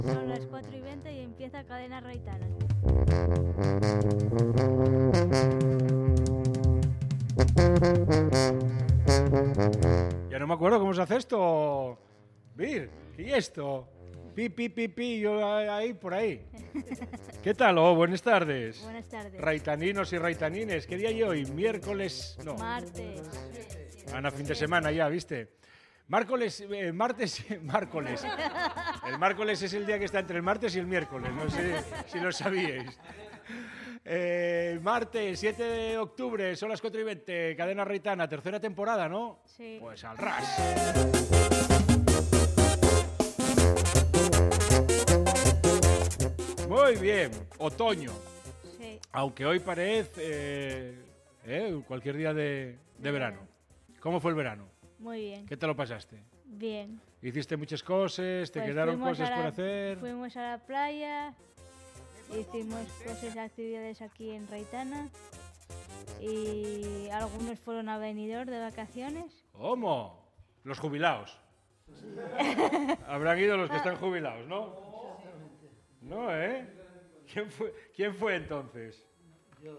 Son las 4:20 y empieza Cadena Reitana. Ya no me acuerdo cómo se hace esto. Vir, ¿qué es esto? Pi, pi, pi, pi, yo ahí, por ahí. ¿Qué tal? Oh, buenas tardes. Buenas tardes. Raitaninos y raitanines. ¿Qué día hay hoy? Miércoles... No. Martes. Ana, fin de semana ya, ¿viste? Martes, miércoles. El miércoles es el día que está entre el martes y el miércoles, no sé si lo sabíais. Martes, 7 de octubre, son las 4:20, Cadena Reitana, tercera temporada, ¿no? Sí. Pues al ras. Muy bien, otoño. Sí. Aunque hoy parece cualquier día de verano. ¿Cómo fue el verano? Muy bien. ¿Qué te lo pasaste? Bien. ¿Hiciste muchas cosas? ¿Te Pues quedaron fuimos cosas a por la- hacer? Fuimos a la playa, hicimos cosas, actividades aquí en Reitana y algunos fueron a Benidorm de vacaciones. ¿Cómo? Los jubilados. Habrán ido los que están jubilados, ¿no? No, ¿eh? ¿Quién fue entonces? Yo.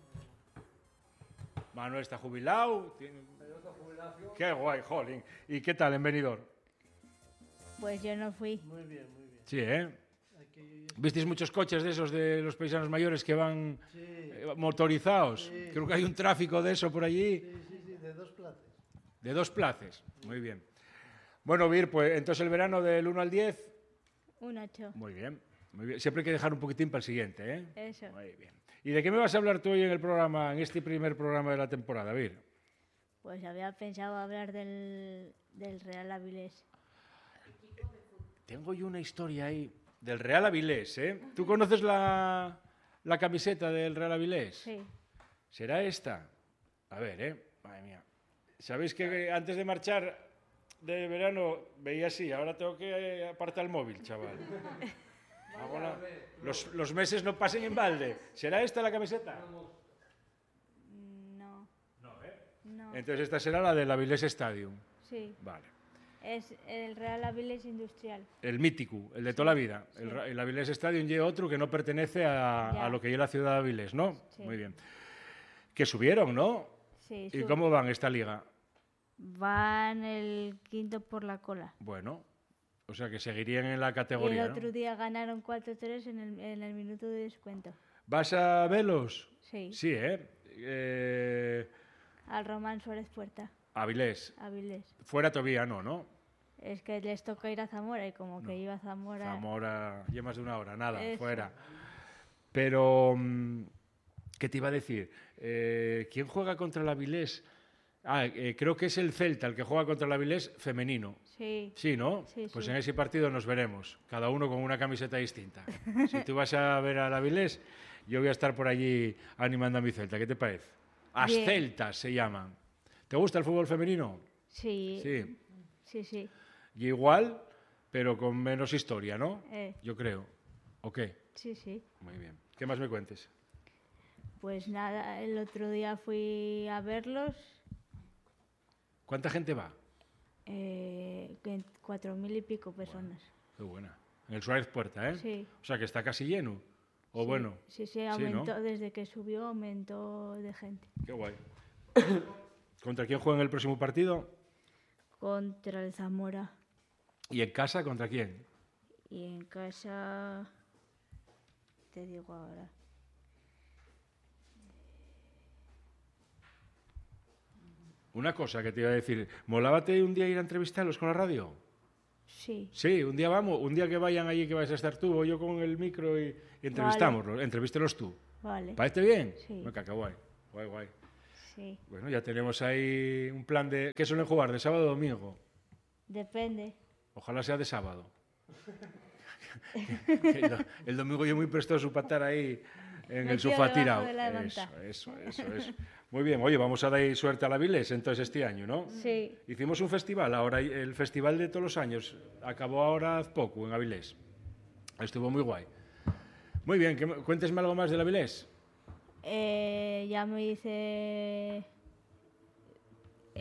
Manuel está jubilado. Qué guay, jolín. ¿Y qué tal en Benidorm? Pues yo no fui. Muy bien, muy bien. Sí, ¿eh? ¿Visteis muchos coches de esos de los paisanos mayores que van Sí, motorizados? Sí. Creo que hay un tráfico de eso por allí. sí, de dos plazas. De 2 plazas. Muy bien. Bueno, Vir, pues entonces el verano del 1 al 10. Un 8. Muy bien. Muy bien. Siempre hay que dejar un poquitín para el siguiente, ¿eh? Eso. Muy bien. ¿Y de qué me vas a hablar tú hoy en el programa, en este primer programa de la temporada, Vir? Pues había pensado hablar del Real Avilés. Tengo yo una historia ahí del Real Avilés, ¿eh? ¿Tú conoces la camiseta del Real Avilés? Sí. ¿Será esta? A ver, ¿eh? Madre mía. ¿Sabéis que antes de marchar de verano veía así? Ahora tengo que apartar el móvil, chaval. Los meses no pasen en balde. ¿Será esta la camiseta? No. No, ¿eh? No. Entonces esta será la del Avilés Stadium. Sí. Vale. Es el Real Avilés Industrial. El mítico, el de toda la vida. Sí. El Avilés Stadium y otro que no pertenece a lo que es la ciudad de Avilés, ¿no? Sí. Muy bien. Que subieron, ¿no? Sí. ¿Y cómo van esta liga? Van el quinto por la cola. Bueno, o sea que seguirían en la Y categoría, el ¿no? otro día ganaron 4-3 en el minuto de descuento. ¿Vas a verlos? Sí. Sí, ¿eh? Al Román Suárez Puerta, Avilés. Avilés. Fuera todavía no. Es que les toca ir a Zamora y como que iba a Zamora... Zamora, ya más de una hora, nada, Eso. fuera. Pero, ¿qué te iba a decir? ¿Quién juega contra el Avilés? Creo que es el Celta el que juega contra el Avilés femenino. Sí. Sí, ¿no? Sí, Pues sí. en ese partido nos veremos, cada uno con una camiseta distinta. Si tú vas a ver al Avilés, yo voy a estar por allí animando a mi Celta. ¿Qué te parece? As Bien. Celtas se llaman. ¿Te gusta el fútbol femenino? Sí. Sí. Sí. Y igual, pero con menos historia, ¿no? Yo creo. ¿O qué? Sí. Muy bien. ¿Qué más me cuentes? Pues nada, el otro día fui a verlos, ¿Cuánta gente va? 4.000 y pico personas. Qué buena. En el Suárez Puerta, ¿eh? Sí. O sea, que está casi lleno. O Sí, bueno. Sí, ¿no? aumentó, desde que subió aumentó de gente. Qué guay. ¿Contra quién juega en el próximo partido? Contra el Zamora. ¿Y en casa contra quién? Y en casa, te digo ahora. Una cosa que te iba a decir. ¿Molábate un día ir a entrevistarlos con la radio? Sí. Sí, un día vamos. Un día que vayan allí que vais a estar tú o yo con el micro y entrevistámoslos. Entrevístelos tú. Vale. ¿Parece bien? Sí. Venga, qué guay. Guay. Sí. Bueno, ya tenemos ahí un plan de... ¿Qué suelen jugar? ¿De sábado o domingo? Depende. Ojalá sea de sábado. El domingo yo muy prestoso para estar ahí en el Metido sofá debajo tirado. de la manta. Eso. Muy bien, oye, vamos a dar suerte a la Avilés entonces este año, ¿no? Sí. Hicimos un festival, ahora el festival de todos los años, acabó ahora hace poco en Avilés. Estuvo muy guay. Muy bien, cuéntesme algo más del Avilés. Ya me hice...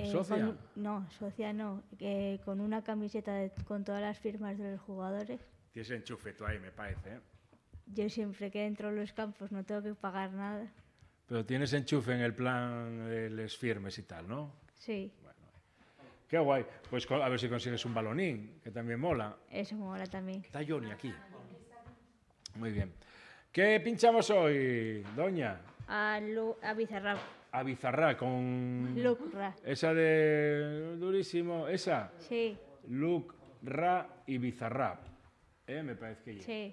¿Socia? Socia no. Con una camiseta con todas las firmas de los jugadores. Tienes enchufe tú ahí, me parece, ¿eh? Yo siempre que entro en los campos no tengo que pagar nada. Pero tienes enchufe en el plan de les firmes y tal, ¿no? Sí, Qué guay. Pues a ver si consigues un balonín, que también mola. eso me mola también. Está Johnny aquí. Muy bien. ¿Qué pinchamos hoy, doña? A Bizarrap. A Bizarrap con... Luke Ra. Esa de... Durísimo. Esa. Sí, Luke, Ra y Bizarrap. Me parece que... sí.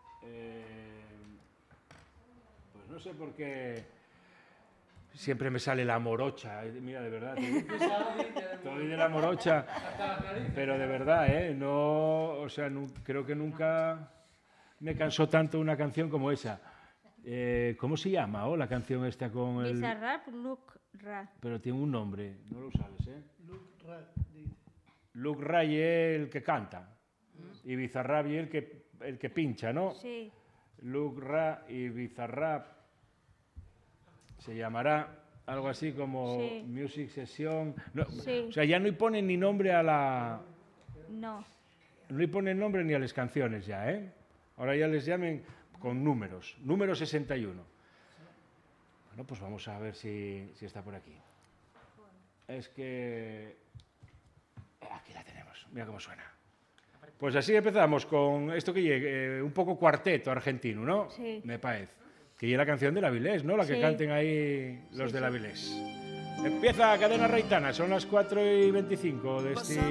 Pues no sé por qué siempre me sale la morocha. Mira, de verdad. Estoy de la morocha. Pero de verdad, no, o sea, creo que nunca me cansó tanto una canción como esa. ¿Cómo se llama la canción esta con el...? Bizarrap, Luke Ra. Pero tiene un nombre, no lo sabes, ¿eh? Luke Ra, dice. Luke Ray es el que canta. Y Bizarrap es el que pincha, ¿no? Sí, Luke Ra y Bizarrap se llamará algo así como Sí. Music Session. No, Sí. O sea, ya no ponen ni nombre a la... no. No le ponen nombre ni a las canciones ya, ¿eh? Ahora ya les llamen con números. Número 61. Bueno, pues vamos a ver si está por aquí. Es que... Aquí la tenemos. Mira cómo suena. Pues así empezamos con esto que llegue, un poco cuarteto argentino, ¿no? Sí. Me parece. Que llegue la canción de la Avilés, ¿no? La que Sí. canten ahí los Sí, de la sí. Avilés. Empieza Cadena Reitana, son las 4:25 de este...